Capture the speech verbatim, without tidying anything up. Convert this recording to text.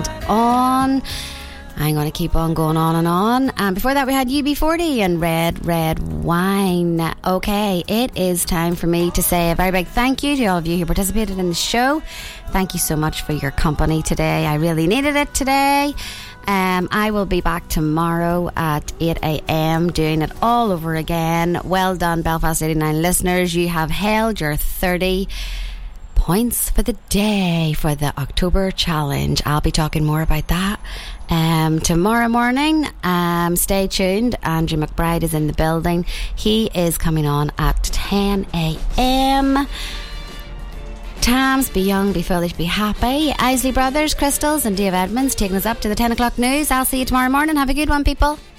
and on. I'm going to keep on going on and on. And before that, we had U B forty and Red, Red Wine. Okay, it is time for me to say a very big thank you to all of you who participated in the show. Thank you so much for your company today. I really needed it today. Um, I will be back tomorrow at eight a.m. doing it all over again. Well done, Belfast eighty-nine listeners. You have held your thirty points for the day for the October challenge. I'll be talking more about that um, tomorrow morning. Um, stay tuned. Andrew McBride is in the building. He is coming on at ten a.m. Tams, be young, be foolish, be happy. Isley Brothers, Crystals and Dave Edmonds taking us up to the ten o'clock news. I'll see you tomorrow morning. Have a good one, people.